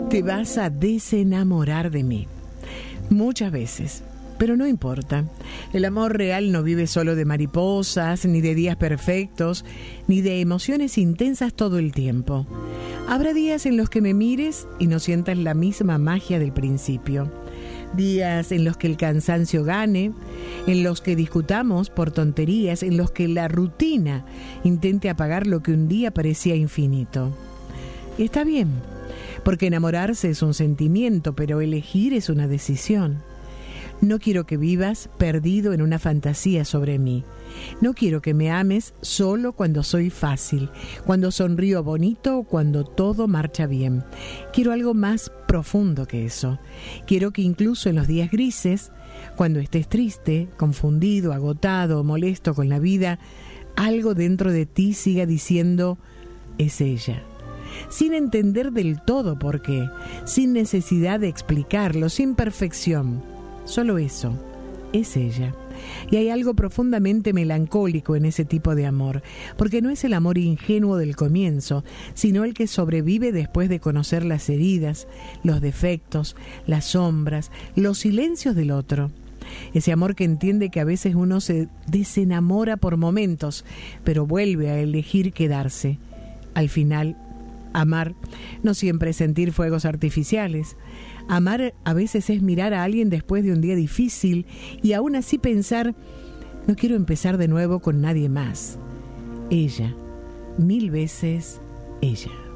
Te vas a desenamorar de mí. Muchas veces. Pero no importa. El amor real no vive solo de mariposas, ni de días perfectos, ni de emociones intensas todo el tiempo. Habrá días en los que me mires y no sientas la misma magia del principio. Días en los que el cansancio gane, en los que discutamos por tonterías, en los que la rutina intente apagar lo que un día parecía infinito. Y está bien, porque enamorarse es un sentimiento, pero elegir es una decisión. No quiero que vivas perdido en una fantasía sobre mí. No quiero que me ames solo cuando soy fácil, cuando sonrío bonito o cuando todo marcha bien. Quiero algo más profundo que eso. Quiero que incluso en los días grises, cuando estés triste, confundido, agotado o molesto con la vida, algo dentro de ti siga diciendo, es ella. Sin entender del todo por qué, sin necesidad de explicarlo, sin perfección. Solo eso, es ella. Y hay algo profundamente melancólico en ese tipo de amor, porque no es el amor ingenuo del comienzo, sino el que sobrevive después de conocer las heridas, los defectos, las sombras, los silencios del otro. Ese amor que entiende que a veces uno se desenamora por momentos, pero vuelve a elegir quedarse. Al final, amar no siempre es sentir fuegos artificiales. Amar a veces es mirar a alguien después de un día difícil y aún así pensar, no quiero empezar de nuevo con nadie más. Ella, 1000 veces ella.